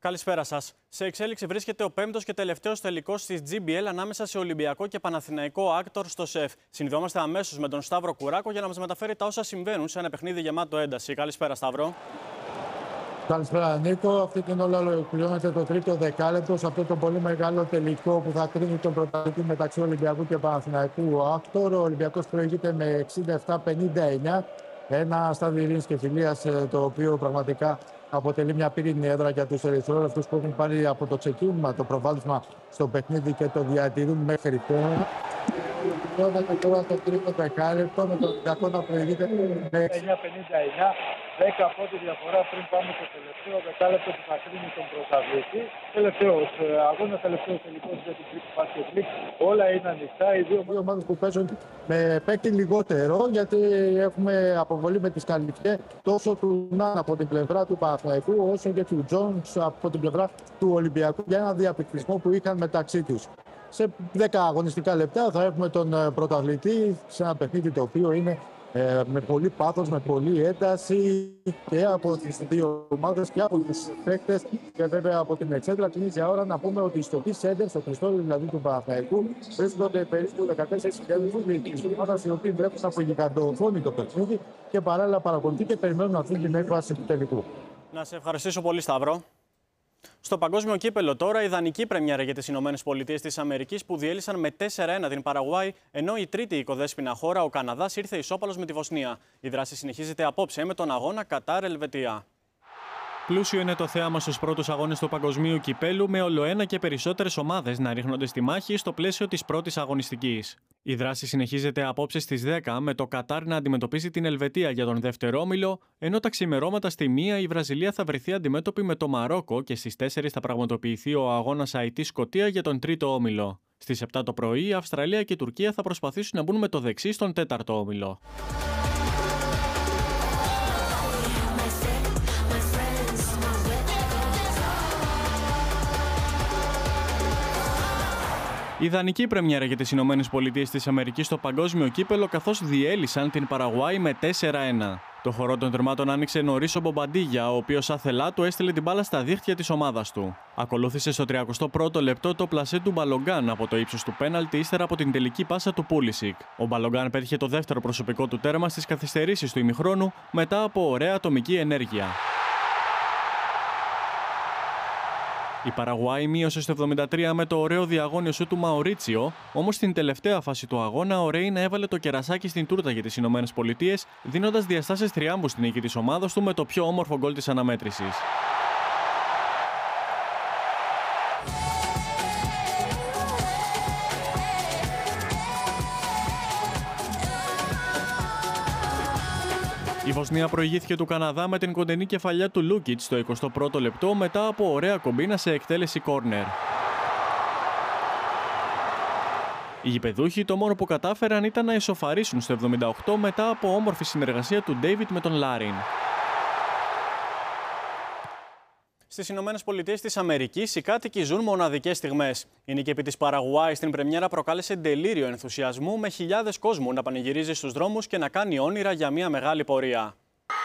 Καλησπέρα σας. Σε εξέλιξη βρίσκεται ο πέμπτος και τελευταίος τελικός της GBL ανάμεσα σε Ολυμπιακό και Παναθηναϊκό Άκτορ στο ΣΕΦ. Συνδεόμαστε αμέσως με τον Σταύρο Κουράκο για να μας μεταφέρει τα όσα συμβαίνουν σε ένα παιχνίδι γεμάτο ένταση. Καλησπέρα, Σταύρο. Καλησπέρα, Νίκο. Αυτή την ώρα ολοκληρώνεται το τρίτο δεκάλεπτο σε αυτό το πολύ μεγάλο τελικό που θα κρίνει τον πρωταθλητή μεταξύ Ολυμπιακού και Παναθηναϊκού Άκτορ. Ο Ολυμπιακός προηγείται με 67-59. Ένα στάδιο ειρήνης και φιλίας, το οποίο πραγματικά αποτελεί μια πύρινη έδρα για τους ερυθρόλευκους που έχουν πάρει από το ξεκίνημα το προβάδισμα στο παιχνίδι και το διατηρούν μέχρι τώρα. Ολοκληρώνεται τώρα το τρίτο δεκάλεπτο με τον Ολυμπιακό να προηγείται με 69-59. 10 από τη διαφορά πριν πάμε στο τελευταίο δεκάλεπτο που θα κρίνει τον πρωταθλητή. Τελευταίος αγώνα, τελευταίος τελικός για την Greek Basket League. Όλα είναι ανοιχτά. Οι δύο ομάδες που παίζουν με παίκτη λιγότερο, γιατί έχουμε αποβολή με τις Καλυφιέ τόσο του Ναν από την πλευρά του Παναθηναϊκού, όσο και του Τζόνς από την πλευρά του Ολυμπιακού για ένα διαπληκτισμό που είχαν μεταξύ τους. Σε 10 αγωνιστικά λεπτά θα έχουμε τον πρωταθλητή σε ένα παιχνίδι το οποίο είναι με πολύ πάθος, με πολύ ένταση και από τις δύο ομάδες και από τους παίκτες και βέβαια από την εξέδρα. Την ίδια ώρα να πούμε ότι στο T-Center, στο Χριστόδουλο δηλαδή του Παναθηναϊκού, βρίσκονται περίπου 14.000 της ομάδας οι οποίοι βλέπουν από γιγαντοοθόνη το παιχνίδι και παράλληλα παρακολουθεί και περιμένουν αυτή την έκβαση του τελικού. Να σε ευχαριστήσω πολύ, Σταύρο. Στο παγκόσμιο κύπελο τώρα, ιδανική πρεμιέρα για τις ΗΠΑ που διέλυσαν με 4-1 την Παραγουάη, ενώ η τρίτη οικοδέσποινα χώρα, ο Καναδάς, ήρθε ισόπαλος με τη Βοσνία. Η δράση συνεχίζεται απόψε με τον αγώνα Κατάρ-Ελβετία. Πλούσιο είναι το θέαμα στους πρώτους αγώνες του παγκοσμίου κυπέλου, με ολοένα και περισσότερες ομάδες να ρίχνονται στη μάχη στο πλαίσιο της πρώτης αγωνιστικής. Η δράση συνεχίζεται απόψε στις 10 με το Κατάρ να αντιμετωπίσει την Ελβετία για τον δεύτερο όμιλο, ενώ τα ξημερώματα στη 1 η Βραζιλία θα βρεθεί αντιμέτωπη με το Μαρόκο και στις 4 θα πραγματοποιηθεί ο αγώνας Αϊτή-Σκωτία για τον τρίτο όμιλο. Στις 7 το πρωί η Αυστραλία και η Τουρκία θα προσπαθήσουν να μπουν με το δεξί στον τέταρτο όμιλο. Ιδανική πρεμιέρα για τις ΗΠΑ στο παγκόσμιο κύπελο, καθώς διέλυσαν την Παραγουάη με 4-1. Το χορό των τερμάτων άνοιξε νωρίς ο Μπομπαντίγια, ο οποίος άθελά του έστειλε την μπάλα στα δίχτυα της ομάδας του. Ακολούθησε στο 31ο λεπτό το πλασέ του Μπαλογκάν από το ύψος του πέναλτι, ύστερα από την τελική πάσα του Πούλισικ. Ο Μπαλογκάν πέτυχε το δεύτερο προσωπικό του τέρμα στις καθυστερήσεις του ημιχρόνου μετά από ωραία ατομική ενέργεια. Η Παραγουάη μείωσε στο 73 με το ωραίο διαγώνιο σου του Μαουρίτσιο, όμως στην τελευταία φάση του αγώνα ο Ρέινα έβαλε το κερασάκι στην τούρτα για τις ΗΠΑ, δίνοντας διαστάσεις τριάμβου στην νίκη της ομάδας του με το πιο όμορφο γκολ της αναμέτρησης. Η Βοσνία προηγήθηκε του Καναδά με την κοντενή κεφαλιά του Λούκιτς στο 21ο λεπτό μετά από ωραία κομπίνα σε εκτέλεση κόρνερ. Οι γηπεδούχοι το μόνο που κατάφεραν ήταν να ισοφαρίσουν στο 78 μετά από όμορφη συνεργασία του Ντέιβιτ με τον Λάριν. Στις ΗΠΑ οι κάτοικοι ζουν μοναδικές στιγμές. Η νίκη επί της Παραγουάη στην πρεμιέρα προκάλεσε ντελήριο ενθουσιασμού, με χιλιάδες κόσμου να πανηγυρίζει στους δρόμους και να κάνει όνειρα για μια μεγάλη πορεία.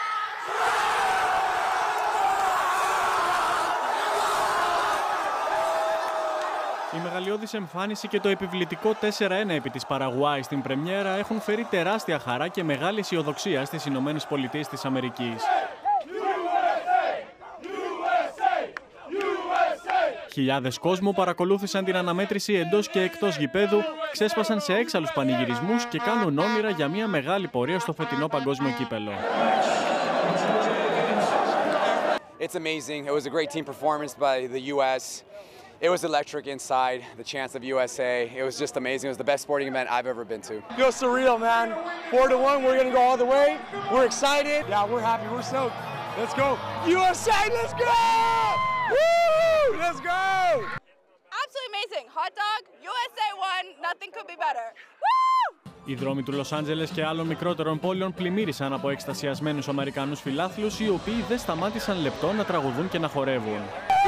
Η μεγαλειώδης εμφάνιση και το επιβλητικό 4-1 επί της Παραγουάη στην πρεμιέρα έχουν φέρει τεράστια χαρά και μεγάλη αισιοδοξία στις ΗΠΑ. Χιλιάδες κόσμου παρακολούθησαν την αναμέτρηση εντός και εκτός γηπέδου, ξέσπασαν σε έξαλλους πανηγυρισμούς και κάνουν όνειρα για μια μεγάλη πορεία στο φετινό παγκόσμιο κύπελο. It's amazing. It was a great team performance by the US. It was electric inside, the chants of USA. It was just amazing. It was the best sporting event I've ever been to. Feels surreal, man. 4-1, we're going to go all the way. We're excited. Yeah, we're happy. We're stoked. Let's go. USA, let's go! Woo! Let's go! Absolutely amazing. Hot dog, USA won. Nothing could be better. Woo! Οι δρόμοι του Λος Άντζελες και άλλων μικρότερων πόλεων πλημμύρισαν από εκστασιασμένους Αμερικανούς φιλάθλους, οι οποίοι δεν σταμάτησαν λεπτό να τραγουδούν και να χορεύουν.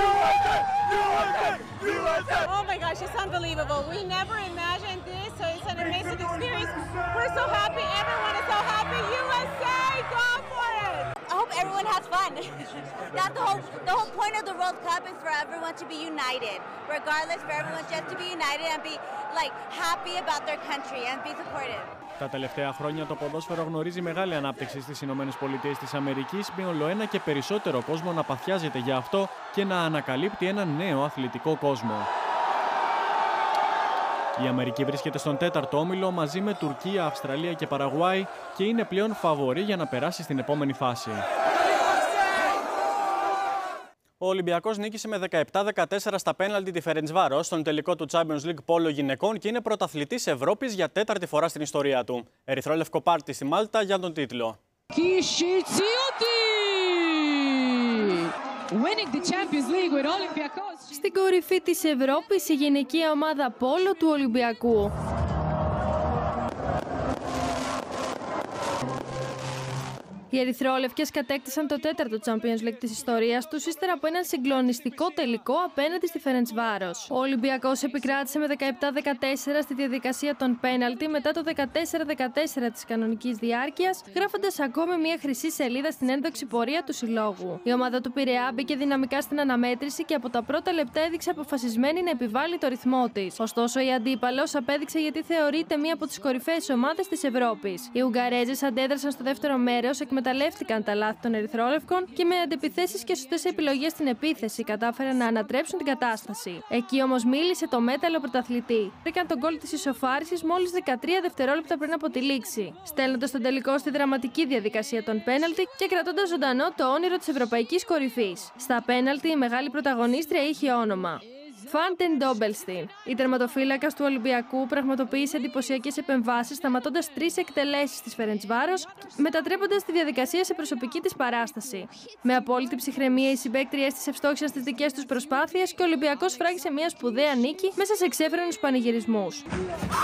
Oh my gosh, it's unbelievable. We never imagined this, so it's an amazing experience. We're so happy. Everyone is so happy. USA, go for it! I hope everyone has fun. That's the whole point of the World Cup is for everyone to be united. Regardless, for everyone just to be united and be like happy about their country and be supportive. Τα τελευταία χρόνια το ποδόσφαιρο γνωρίζει μεγάλη ανάπτυξη στις ΗΠΑ, με ολοένα και περισσότερο κόσμο να παθιάζεται για αυτό και να ανακαλύπτει ένα νέο αθλητικό κόσμο. Η Αμερική βρίσκεται στον 4ο όμιλο μαζί με Τουρκία, Αυστραλία και Παραγουάη και είναι πλέον φαβορί για να περάσει στην επόμενη φάση. Ο Ολυμπιακός νίκησε με 17-14 στα πέναλτι τη Φερεντσβάρος στον τελικό του Champions League Πόλο γυναικών και είναι πρωταθλητής Ευρώπης για 4η φορά στην ιστορία του. Ερυθρόλευκο πάρτι στη Μάλτα για τον τίτλο. Στην κορυφή της Ευρώπης η γυναικεία ομάδα Πόλο του Ολυμπιακού. Οι ερυθρόλευκες κατέκτησαν το 4ο Champions League της ιστορίας τους ύστερα από έναν συγκλονιστικό τελικό απέναντι στη Φερεντσβάρος. Ο Ολυμπιακός επικράτησε με 17-14 στη διαδικασία των πέναλτι μετά το 14-14 της κανονικής διάρκειας, γράφοντας ακόμη μια χρυσή σελίδα στην ένδοξη πορεία του συλλόγου. Η ομάδα του Πειραιά μπήκε δυναμικά στην αναμέτρηση και από τα πρώτα λεπτά έδειξε αποφασισμένη να επιβάλλει το ρυθμό της. Ωστόσο, η αντίπαλος απέδειξε γιατί θεωρείται μία από τις κορυφαίες ομάδες της Ευρώπης. Οι Ουγγαρέζες αντέδρασαν στο δεύτερο μέρος, εκμεταλλεύτηκαν τα λάθη των ερυθρόλευκων και με αντεπιθέσεις και σωστές επιλογές στην επίθεση κατάφεραν να ανατρέψουν την κατάσταση. Εκεί όμως μίλησε το μέταλλο πρωταθλητή. Βρήκαν τον γκολ της ισοφάρισης μόλις 13 δευτερόλεπτα πριν από τη λήξη, στέλνοντας τον τελικό στη δραματική διαδικασία των πέναλτι και κρατώντας ζωντανό το όνειρο της ευρωπαϊκής κορυφής. Στα πέναλτι η μεγάλη πρωταγωνίστρια είχε όνομα Φάντεν Ντόμπελστιν. Η τερματοφύλακας του Ολυμπιακού πραγματοποίησε εντυπωσιακές επεμβάσεις, σταματώντας 3 εκτελέσεις της Φερεντσβάρος, μετατρέποντας τη διαδικασία σε προσωπική της παράσταση. Με απόλυτη ψυχραιμία, οι συμπαίκτριές της ευστόχησαν στις δικές τους προσπάθειες και ο Ολυμπιακός φράγησε μια σπουδαία νίκη μέσα σε εξέφρενους πανηγυρισμούς.